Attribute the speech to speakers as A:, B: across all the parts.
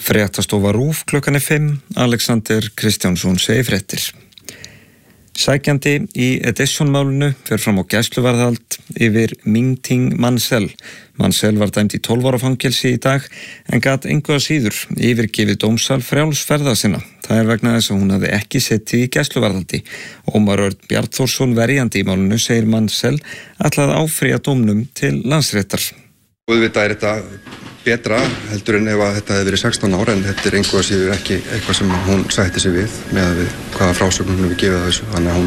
A: Fréttastofa RÚV klukkan 5, Alexander Kristjánsson segir fréttir. Sækjandi í Edition-málinu fer fram á gæsluvarðhald yfir Ming-Ting Mansell. Mansell var dæmd í 12 ára fangelsi í dag en gat engu að síður yfirgefið dómsal frjálsferða sinna. Það er vegna þess að hún hafði ekki setið í gæsluvarðhaldi. Ómar Örn Bjarnþórsson verjandi í málinu segir Mansell ætlað áfrýja dómnum til landsréttar.
B: Auðvitað er þetta betra heldur en ef að þetta hefði verið 16 ára en þetta er engu að síður ekki eitthvað sem hún sætti sig við með hvaða frásögn hún hefur gefið að þessu. Þannig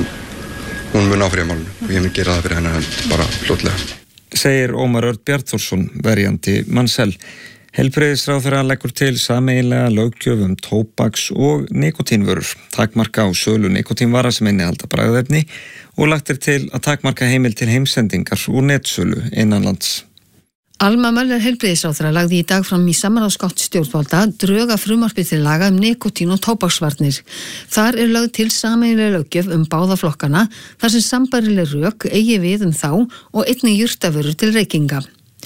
B: að hún mun áfrýja málinu og ég mun gera það fyrir hennar hönd bara fljótlega. Segir Ómar Örn Bjarnþórsson verjandi Mansell. Heilbrigðisráðherra leggur til sameiginlega löggjöf tóbaks- og nikótínvörur, takmarka á sölu nikótínvara sem innihalda bragðefni og lagt til að takmarka heimild til heimsendingar úr netsölu innanlands.
C: Alma Möller heilbrigðisráðherra lagði í dag fram í samráðsgátt stjórnvalda drög að frumvarpi til laga nikótín og tóbaksvarnir. Þar er lögð til sameiginleg löggjöf báða flokkana þar sem sambærileg rök eigi við þá og einnig jurtavörur til reykinga.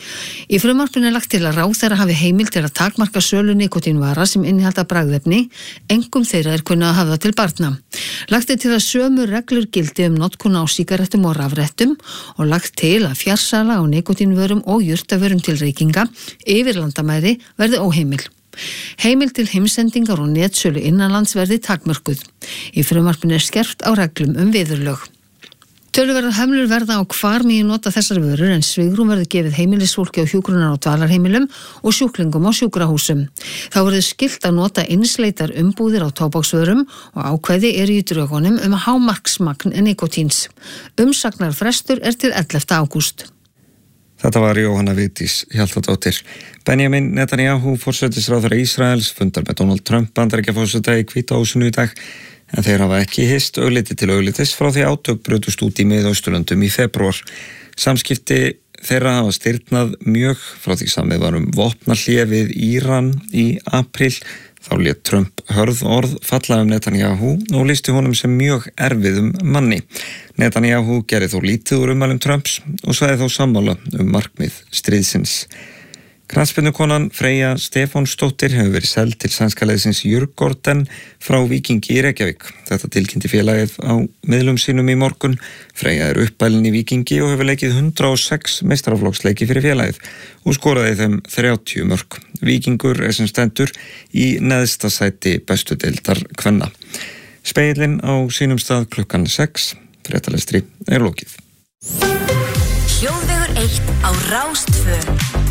C: Í frumvarpinu er lagt til að ráðherra hafi heimild til að takmarka sölu nikótínvara sem innihalda bragðefni, engum þeirra er kunnað að hafa til barna. Lagt er til að sömu reglur gildi notkun á sígarettum og rafrettum og lagt til að fjarsala á nikótínvörum og jurtavörum til reykinga yfir landamæri verði óheimil. Heimild til heimsendingar og netsölu innanlands verði takmörkuð. Í frumvarpinu er skerpt á reglum viðurlög. Töluverðar hömlur verða á hvar megi nota þessar vörur en svigrúm verður gefið heimilisfólki á hjúkrunar- og dvalarheimilum og sjúklingum á sjúkrahúsum. Þá verður skylt að nota einsleitar umbúðir á tóbaksvörum og ákvæði eru í drögunum hámarksmagn nikótíns. Umsagnarfrestur er til 11. ágúst.
A: Þetta var Jóhanna Vigdís Hjaltadóttir. Benjamin Netanyahu, forsætisráðherra Ísraels, fundar með Donald Trump Bandaríkjaforseta í Hvíta húsinu í dag. En þeir hafa ekki hist augliti til auglitis frá því átök brutust út í Miðausturlöndum í febrúar. Samskipti þeirra hafa stirnað mjög frá því samið var vopnahlé við Íran í apríl. Þá lét Trump hörð orð falla Netanyahu og lýsti honum sem mjög erfiðum manni. Netanyahu gerði þó lítið úr ummælum Trumps og sagði þó sammála markmið stríðsins. Knattspyrnukonan Freyja Stefánsdóttir hefur verið seld til sænska liðsins Djurgården frá Víkingi í Reykjavík. Þetta tilkynnti félagið á miðlum sínum í morgun. Freyja er uppælin í Víkingi og hefur leikið 106 meistaraflokksleiki fyrir félagið og skoraði þeim 30 mörk. Víkingur er sem stendur í neðsta sæti bestu deildar kvenna. Spegillinn á sínum stað klukkan 6. Fréttalestri er lokið.
D: Hljóðvegur 1 á Rás 2.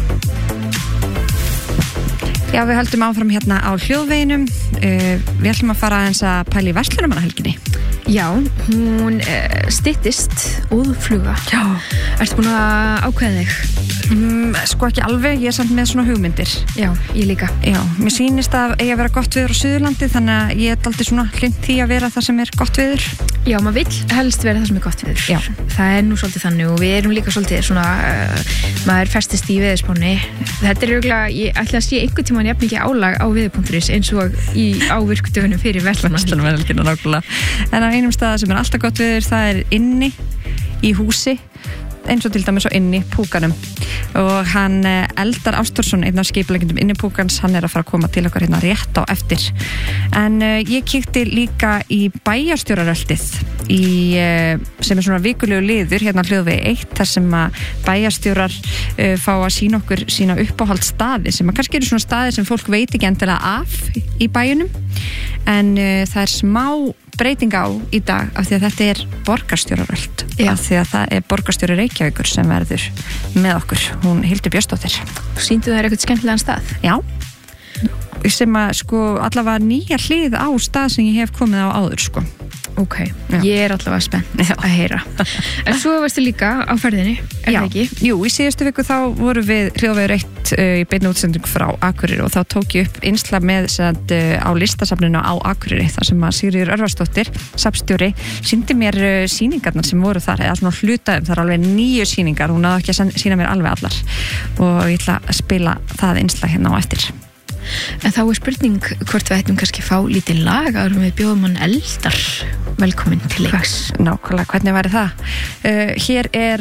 E: Já, við höldum áfram hérna á hljóðveginum. Við ætlum að fara aðeins að pæla í verslunarmannahelginni.
F: Já, hún styttist úðfluga. Já. Ertu búin að ákveða þig?
E: Sko ekki alveg, ég er samt með svona hugmyndir.
F: Já, ég líka.
E: Já, mér sýnist að eiga að vera gott veður á Suðurlandi, þannig að ég er aldrei svona hlynnt því að vera það sem er gott veður.
F: Já, maður vill helst vera það sem er gott veður.
E: Já.
F: Það er nú svolítið þannig og við erum líka svolítið svona, maður festist í veðurspánni. Þetta er örugglega, ég ætla að sé einhvern tímann jafn mikið álag á veður.is eins og á virkutöfunum fyrir verslunarmannahelgina nákvæmlega. En á einum stað sem er alltaf gott veður, það er inni í húsi, eins og til dæmis á inni Púkanum og hann Eldar Ástúrsson, einn af skipuleggjendum inni Púkans, hann er að fara að koma til okkar hérna rétt á eftir. En ég kíkti líka í bæjarstjóraröltið sem er svona vikulegu liður hérna á hljóðvegi 1 þar sem að bæjarstjórar fá að sýna okkur sína uppáhaldsstaði sem að kannski eru svona staði sem fólk veit ekki endilega af í bæjunum en það er smá breyting á í dag af því að þetta er borgarstjóraröld af því að það er borgarstjóri Reykjavíkur sem verður með okkur, hún Hildur Björnsdóttir. Sýndu þær eitthvað skemmtilegan stað?
E: Já, sem að sko allavega nýja hlið á stað sem ég hef komið á áður sko.
F: Ok, ég er allavega spennt að heyra. En svo varstu líka á ferðinni, er það ekki?
E: Jú, í síðustu viku þá voru við hljóðvegur 1 í beinni útsendingu frá Akureyri og þá tók ég upp innslag með á listasafninu á Akureyri þar sem að Sigríður Örvarsdóttir, safnstjóri, sýndi mér sýningarnar sem voru þar, eða svona hlutaðum, það er alveg 9 sýningar, hún náði ekki að sýna mér alveg allar og ég ætla að spila það innslag hérna á eftir.
F: En þá er spurning hvort við ættum kannski fá lítið lag áður við bjóðum hann Eldar velkomin til leiks.
E: Nákvæmlega, hvernig væri það? Hér er